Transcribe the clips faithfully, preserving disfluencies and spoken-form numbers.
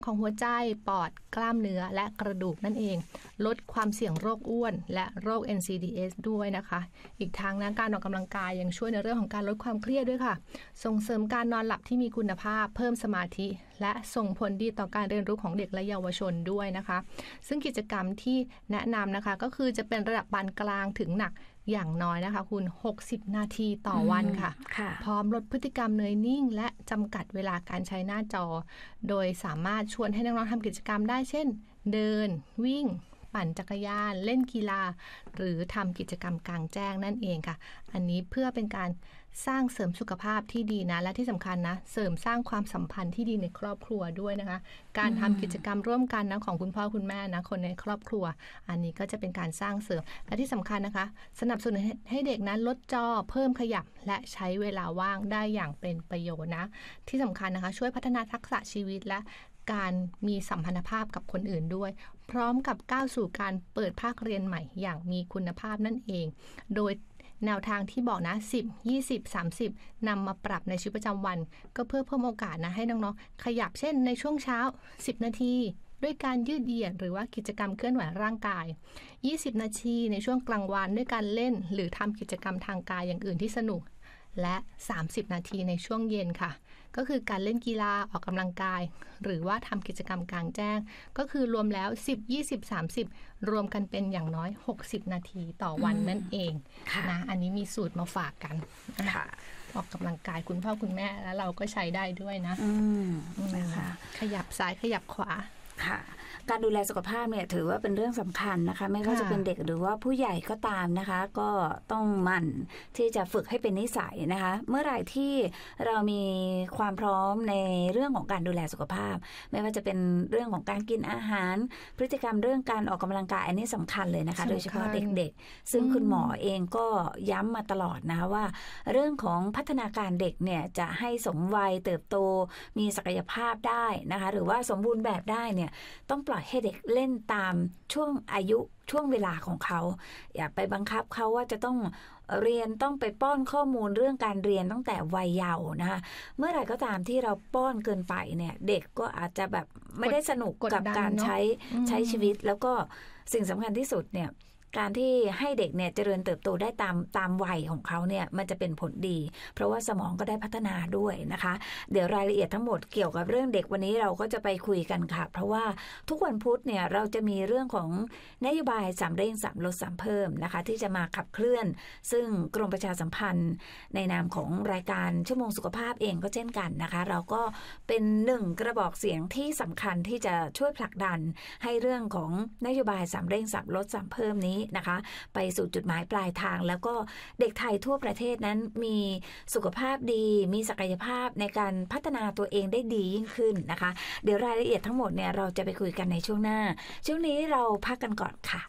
ของหัวใจปอดกล้ามเนื้อและกระดูกนั่นเองลดความเสี่ยงโรคอ้วนและโรค เอ็น ซี ดี เอส ด้วยนะคะอีกทั้งนะการออกกำลังกายยังช่วยในเรื่องของการลดความเครียดด้วยค่ะส่งเสริมการนอนหลับที่มีคุณภาพเพิ่มสมาธิและส่งผลดีต่อการเรียนรู้ของเด็กและเยาวชนด้วยนะคะซึ่งกิจกรรมที่แนะนำนะคะก็คือจะเป็นระดับปานกลางถึงหนักอย่างน้อยนะคะคุณหกสิบนาทีต่อวันค่ะพร้อมลดพฤติกรรมเนยนิ่งและจำกัดเวลาการใช้หน้าจอโดยสามารถชวนให้น้องๆทำกิจกรรมได้เช่นเดินวิ่งปั่นจักรยานเล่นกีฬาหรือทำกิจกรรมกลางแจ้งนั่นเองค่ะอันนี้เพื่อเป็นการสร้างเสริมสุขภาพที่ดีนะและที่สำคัญนะเสริมสร้างความสัมพันธ์ที่ดีในครอบครัวด้วยนะคะการทำกิจกรรมร่วมกันนะของคุณพ่อคุณแม่นะคนในครอบครัวอันนี้ก็จะเป็นการสร้างเสริมและที่สำคัญนะคะสนับสนุนให้เด็กนั้นลดจอเพิ่มขยับและใช้เวลาว่างได้อย่างเป็นประโยชน์นะที่สำคัญนะคะช่วยพัฒนาทักษะชีวิตและการมีสัมพันธภาพกับคนอื่นด้วยพร้อมกับก้าวสู่การเปิดภาคเรียนใหม่อย่างมีคุณภาพนั่นเองโดยแนวทางที่บอกนะสิบ ยี่สิบ สามสิบนำมาปรับในชีวิตประจำวันก็เพื่อเพิ่มโอกาสนะให้น้องๆขยับเช่นในช่วงเช้าสิบนาทีด้วยการยืดเหยียดหรือว่ากิจกรรมเคลื่อนไหวร่างกายยี่สิบนาทีในช่วงกลางวันด้วยการเล่นหรือทำกิจกรรมทางกายอย่างอื่นที่สนุกและสามสิบนาทีในช่วงเย็นค่ะก็คือการเล่นกีฬาออกกำลังกายหรือว่าทำกิจกรรมกลางแจ้งก็คือรวมแล้วสิบ ยี่สิบ สามสิบรวมกันเป็นอย่างน้อยหกสิบนาทีต่อวันนั่นเองนะอันนี้มีสูตรมาฝากกันออกกำลังกายคุณพ่อคุณแม่แล้วเราก็ใช้ได้ด้วยนะนะคะขยับซ้ายขยับขวาค่ะการดูแลสุขภาพเนี่ยถือว่าเป็นเรื่องสำคัญนะคะไม่ว่าจะเป็นเด็กหรือว่าผู้ใหญ่ก็ตามนะคะก็ต้องหมั่นที่จะฝึกให้เป็นนิสัยนะคะเมื่อไหร่ที่เรามีความพร้อมในเรื่องของการดูแลสุขภาพไม่ว่าจะเป็นเรื่องของการกินอาหารพฤติกรรมเรื่องการออกกำลังกายอันนี้สำคัญเลยนะคะโดยเฉพาะเด็กๆซึ่งคุณหมอเองก็ย้ำมาตลอดนะคะว่าเรื่องของพัฒนาการเด็กเนี่ยจะให้สมวัยเติบโตมีศักยภาพได้นะคะหรือว่าสมบูรณ์แบบได้เนี่ยต้องปล่อยให้เด็กเล่นตามช่วงอายุช่วงเวลาของเขาอย่าไปบังคับเขาว่าจะต้องเรียนต้องไปป้อนข้อมูลเรื่องการเรียนตั้งแต่วัยเยาว์นะคะเมื่อไหร่ก็ตามที่เราป้อนเกินไปเนี่ยเด็กก็อาจจะแบบไม่ได้สนุกกับการใช้ใช้ชีวิตแล้วก็สิ่งสำคัญที่สุดเนี่ยการที่ให้เด็กเนี่ยเจริญเติบโตได้ตามตามวัยของเขาเนี่ยมันจะเป็นผลดีเพราะว่าสมองก็ได้พัฒนาด้วยนะคะเดี๋ยวรายละเอียดทั้งหมดเกี่ยวกับเรื่องเด็กวันนี้เราก็จะไปคุยกันค่ะเพราะว่าทุกวันพุธเนี่ยเราจะมีเรื่องของนโยบายสามเร่งสามลดสามเพิ่มนะคะที่จะมาขับเคลื่อนซึ่งกรมประชาสัมพันธ์ในนามของรายการชั่วโมงสุขภาพเองก็เช่นกันนะคะเราก็เป็นหนึ่งกระบอกเสียงที่สำคัญที่จะช่วยผลักดันให้เรื่องของนโยบายสามเร่งสามลดสามเพิ่มนี้นะคะไปสู่จุดหมายปลายทางแล้วก็เด็กไทยทั่วประเทศนั้นมีสุขภาพดีมีศักยภาพในการพัฒนาตัวเองได้ดียิ่งขึ้นนะคะเดี๋ยวรายละเอียดทั้งหมดเนี่ยเราจะไปคุยกันในช่วงหน้าช่วงนี้เราพักกันก่อนค่ะ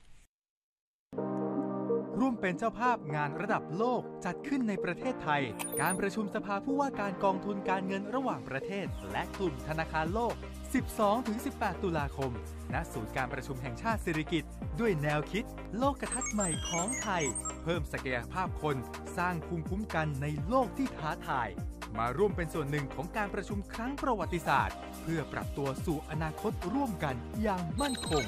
ร่วมเป็นเจ้าภาพงานระดับโลกจัดขึ้นในประเทศไทยการประชุมสภาผู้ว่าการกองทุนการเงินระหว่างประเทศและกลุ่มธนาคารโลก สิบสองถึงสิบแปด ตุลาคมณศูนย์การประชุมแห่งชาติสิริกิติ์ด้วยแนวคิดโลกทัศน์ใหม่ของไทยเพิ่มศักยภาพคนสร้างภูมิคุ้มกันในโลกที่ท้าทายมาร่วมเป็นส่วนหนึ่งของการประชุมครั้งประวัติศาสตร์เพื่อปรับตัวสู่อนาคตร่วมกันอย่างมั่นคง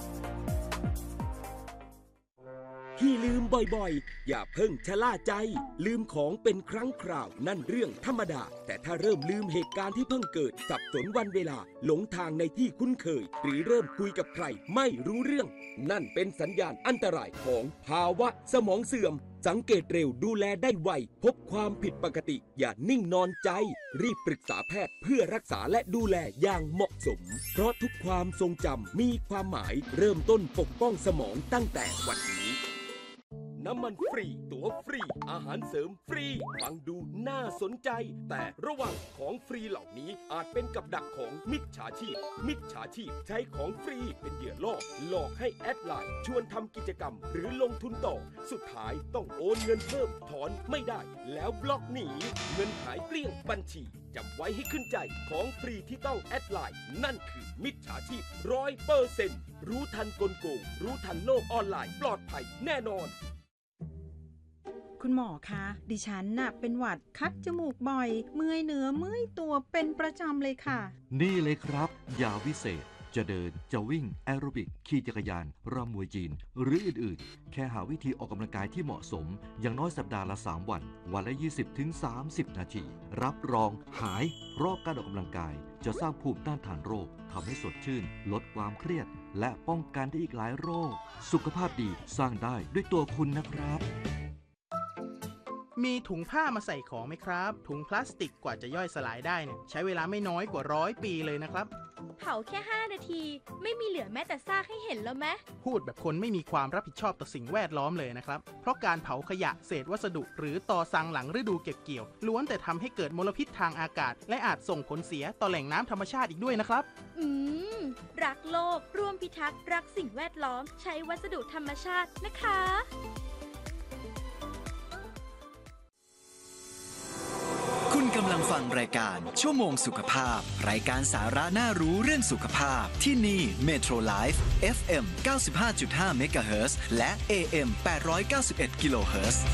ที่ลืมบ่อยๆอย่าเพิ่งชะล่าใจลืมของเป็นครั้งคราวนั่นเรื่องธรรมดาแต่ถ้าเริ่มลืมเหตุการณ์ที่เพิ่งเกิดสับสนวันเวลาหลงทางในที่คุ้นเคยหรือเริ่มคุยกับใครไม่รู้เรื่องนั่นเป็นสัญญาณอันตรายของภาวะสมองเสื่อมสังเกตเร็วดูแลได้ไวพบความผิดปกติอย่านิ่งนอนใจรีบปรึกษาแพทย์เพื่อรักษาและดูแลอย่างเหมาะสมเพราะทุกความทรงจำมีความหมายเริ่มต้นปกป้องสมองตั้งแต่วันนี้น้ำมันฟรีตั๋วฟรีอาหารเสริมฟรีฟังดูน่าสนใจแต่ระวังของฟรีเหล่านี้อาจเป็นกับดักของมิจฉาชีพมิจฉาชีพใช้ของฟรีเป็นเหยื่อล่อหลอกให้แอดไลน์ชวนทำกิจกรรมหรือลงทุนต่อสุดท้ายต้องโอนเงินเพิ่มถอนไม่ได้แล้วบล็อกหนีเงินหายเกลี้ยงบัญชีจำไว้ให้ขึ้นใจของฟรีที่ต้องแอดไลน์นั่นคือมิจฉาชีพ ร้อยเปอร์เซ็นต์ รู้ทันกลโกงรู้ทันโลกออนไลน์ปลอดภัยแน่นอนคุณหมอคะดิฉันน่ะเป็นหวัดคัดจมูกบ่อยเมื่อยเนื้อเมื่อยตัวเป็นประจำเลยค่ะนี่เลยครับยาวิเศษจะเดินจะวิ่งแอโรบิกขี่จักรยานรำมวยจีนหรืออื่นๆแค่หาวิธีออกกำลังกายที่เหมาะสมอย่างน้อยสัปดาห์ละสามวันวันละ ยี่สิบถึงสามสิบ นาทีรับรองหายเพราะการออกกำลังกายจะสร้างภูมิต้านทานโรคทำให้สดชื่นลดความเครียดและป้องกันได้อีกหลายโรคสุขภาพดีสร้างได้ด้วยตัวคุณนะครับมีถุงผ้ามาใส่ของไหมครับถุงพลาสติกกว่าจะย่อยสลายได้เนี่ยใช้เวลาไม่น้อยกว่าร้อยปีเลยนะครับเผาแค่ห้านาทีไม่มีเหลือแม้แต่ซากให้เห็นแล้วไหมพูดแบบคนไม่มีความรับผิดชอบต่อสิ่งแวดล้อมเลยนะครับเพราะการเผาขยะเศษวัสดุหรือตอซังหลังฤดูเก็บเกี่ยวล้วนแต่ทำให้เกิดมลพิษทางอากาศและอาจส่งผลเสียต่อแหล่งน้ำธรรมชาติอีกด้วยนะครับอืมรักโลกร่วมพิทักษ์รักสิ่งแวดล้อมใช้วัสดุธรรมชาตินะคะคุณกำลังฟังรายการชั่วโมงสุขภาพรายการสาระน่ารู้เรื่องสุขภาพที่นี่ Metro Life เอฟ เอ็ม เก้าสิบห้าจุดห้า เมกะเฮิรตซ์ และ เอ เอ็ม แปดร้อยเก้าสิบเอ็ด กิโลเฮิรตซ์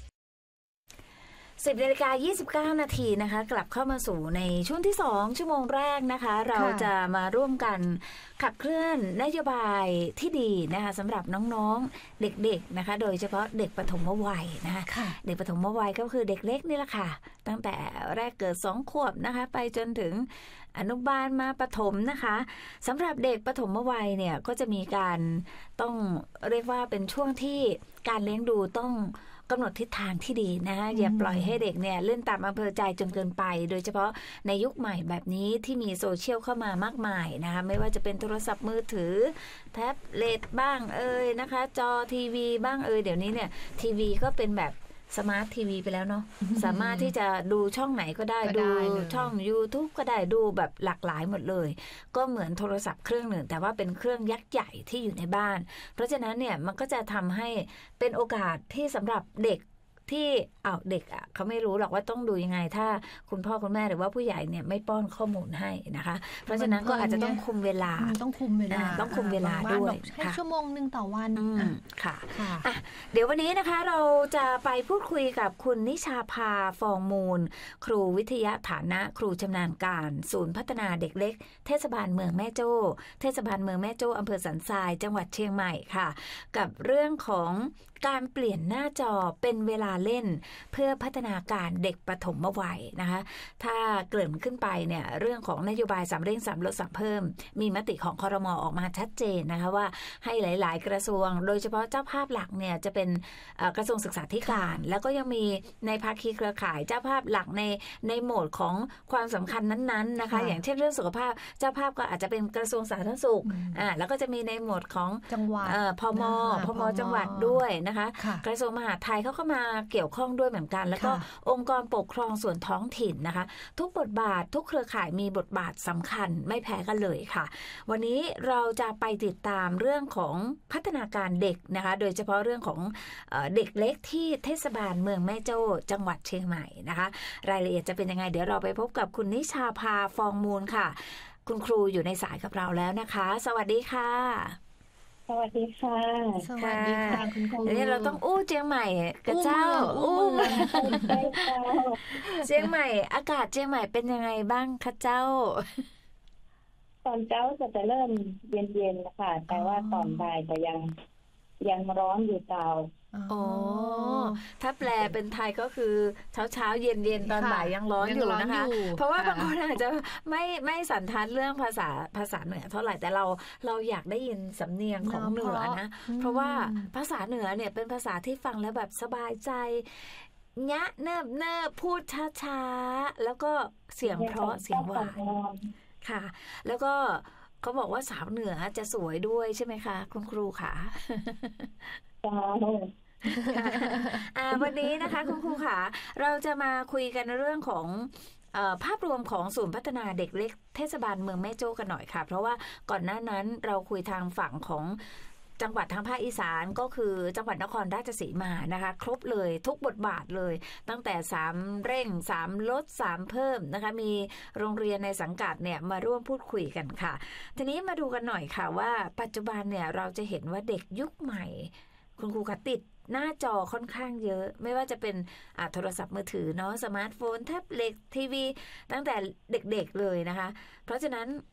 สิบนาฬิกายี่สิบเก้านาทีนะคะกลับเข้ามาสู่ในช่วงที่สองชั่วโมงแรกนะคะเราจะมาร่วมกันขับเคลื่อนนโยบายที่ดีนะคะสำหรับน้องๆเด็กๆนะคะโดยเฉพาะเด็กปฐมวัยนะคะเด็กปฐมวัยก็คือเด็กเล็กนี่แหละค่ะตั้งแต่แรกเกิดสองขวบนะคะไปจนถึงอนุบาลมาประถมนะคะสำหรับเด็กปฐมวัยเนี่ยก็จะมีการต้องเรียกว่าเป็นช่วงที่การเลี้ยงดูต้องกำหนดทิศทางที่ดีนะคะอย่าปล่อยให้เด็กเนี่ยเล่นตามอำเภอใจจนเกินไปโดยเฉพาะในยุคใหม่แบบนี้ที่มีโซเชียลเข้ามามากมายนะคะไม่ว่าจะเป็นโทรศัพท์มือถือแท็บเล็ตบ้างเอ่ยนะคะจอทีวีบ้างเอ่ยเดี๋ยวนี้เนี่ยทีวีก็เป็นแบบสมาร์ททีวีไปแล้วเนาะสามารถที่จะดูช่องไหนก็ได้ดูช่อง YouTube ก็ได้ดูแบบหลากหลายหมดเลยก็เหมือนโทรศัพท์เครื่องหนึ่งแต่ว่าเป็นเครื่องยักษ์ใหญ่ที่อยู่ในบ้านเพราะฉะนั้นเนี่ยมันก็จะทำให้เป็นโอกาสที่สำหรับเด็กที่เอาเด็กอ่ะเขาไม่รู้หรอกว่าต้องดูยังไงถ้าคุณพ่อคุณแม่หรือว่าผู้ใหญ่เนี่ยไม่ป้อนข้อมูลให้นะคะเพราะฉะนั้นก็อาจจะต้องคุมเวลาต้องคุมเวลาต้องคุมเวลาด้วยให้ชั่วโมงนึงต่อวันค่ะเดี๋ยววันนี้นะคะเราจะไปพูดคุยกับคุณนิชาภาฟองมูลครูวิทยาฐานะครูชำนาญการศูนย์พัฒนาเด็กเล็กเทศบาลเมืองแม่โจ้เทศบาลเมืองแม่โจ้อำเภอสันทรายจังหวัดเชียงใหม่ค่ะกับเรื่องของการเปลี่ยนหน้าจอเป็นเวลาเล่นเพื่อพัฒนาการเด็กปฐมวัยนะคะถ้าเกริ่นขึ้นไปเนี่ยเรื่องของนโยบายสามเร่งสามลดสามเพิ่มมีมติของครม.ออกมาชัดเจนนะคะว่าให้หลายๆกระทรวงโดยเฉพาะเจ้าภาพหลักเนี่ยจะเป็นกระทรวงศึกษาธิการแล้วก็ยังมีในภาคีเครือข่ายเจ้าภาพหลักในในโหมดของความสำคัญนั้นๆนะคะอย่างเช่นเรื่องสุขภาพเจ้าภาพก็อาจจะเป็นกระทรวงสาธารณสุขอ่าแล้วก็จะมีในโหมดของจังหวัดพมพมจังหวัดด้วยนะคะกระทรวงมหาดไทยเขาเข้ามาเกี่ยวข้องด้วยเหมือนกันแล้วก็องค์กรปกครองส่วนท้องถิ่นนะคะทุกบทบาททุกเครือข่ายมีบทบาทสำคัญไม่แพ้กันเลยค่ะวันนี้เราจะไปติดตามเรื่องของพัฒนาการเด็กนะคะโดยเฉพาะเรื่องของเด็กเล็กที่เทศบาลเมืองแม่โจ้จังหวัดเชียงใหม่นะคะรายละเอียดจะเป็นยังไงเดี๋ยวเราไปพบกับคุณนิชาภาฟองมูลค่ะคุณครูอยู่ในสายกับเราแล้วนะคะสวัสดีค่ะสวัสดีค่ะสวัสดีค่ะคุณครูเดี๋ยวเราต้องอู้เชียงใหม่กับเจ้าอู้เชียงใหม่อากาศเชียงใหม่เป็นยังไงบ้างคะเจ้าตอนเช้าจะจะเริ่มเย็นๆนะคะแต่ว่าตอนบ่ายจะยังยังร้อนอยู่เตาอ๋อถ้าแปลเป็นไทยก็คือเช้าเช้าเย็นเย็นตอนบ่ายยังร้อนอยู่นะคะเพราะว่าบางคนอาจจะไม่ไม่สันทัดเรื่องภาษาภาษาเหนือเท่าไหร่แต่เราเราอยากได้ยินสำเนียงของเหนือนะเพราะว่าภาษาเหนือเนี่ยเป็นภาษาที่ฟังแล้วแบบสบายใจยะเนิบเนิบพูดช้าๆแล้วก็เสียงเพราะเสียงหวานค่ะแล้วก็เขาบอกว่าสาวเหนือจะสวยด้วยใช่ไหมคะคุณครูค่ะวันนี้นะคะคุณครูค่ะเราจะมาคุยกันเรื่องของภาพรวมของศูนย์พัฒนาเด็กเล็กเทศบาลเมืองแม่โจ้กันหน่อยค่ะเพราะว่าก่อนหน้านั้นเราคุยทางฝั่งของจังหวัดทางภาคอีสานก็คือจังหวัดนครราชสีมานะคะครบเลยทุกบทบาทเลยตั้งแต่สามเร่งสามลดสามเพิ่มนะคะมีโรงเรียนในสังกัดเนี่ยมาร่วมพูดคุยกันค่ะทีนี้มาดูกันหน่อยค่ะว่าปัจจุบันเนี่ยเราจะเห็นว่าเด็กยุคใหม่คคุณครูคะติดหน้าจอค่อนข้างเยอะไม่ว่าจะเป็นโทรศัพท์มือถือเนาะสมาร์ทโฟนแท็บเล็ตทีวีตั้งแต่เด็กๆเลยนะคะเพราะฉะนั้น